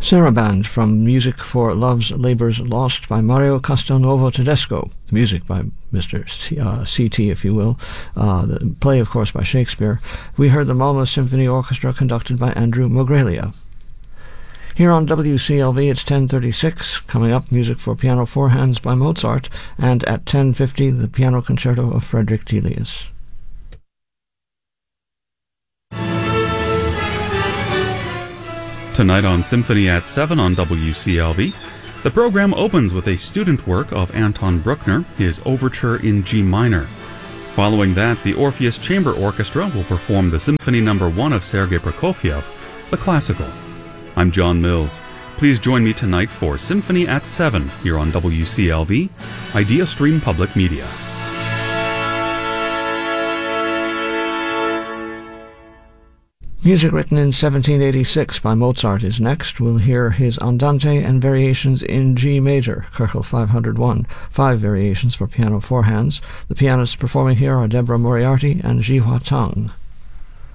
Saraband from Music for Love's Labours Lost by Mario Castelnuovo Tedesco. The music by Mr. C.T., if you will. The play, of course, by Shakespeare. We heard the Malmö Symphony Orchestra conducted by Andrew Mogrelia. Here on WCLV, it's 10:36. Coming up, music for piano four hands by Mozart, and at 10:50, the piano concerto of Frederick Delius. Tonight on Symphony at 7 on WCLV, the program opens with a student work of Anton Bruckner, his Overture in G minor. Following that, the Orpheus Chamber Orchestra will perform the Symphony No. 1 of Sergei Prokofiev, the classical. I'm John Mills. Please join me tonight for Symphony at 7 here on WCLV, Idea Stream Public Media. Music written in 1786 by Mozart is next. We'll hear his Andante and variations in G major, Köchel 501, 5 variations for piano four hands. The pianists performing here are Deborah Moriarty and Ji Hua Tang.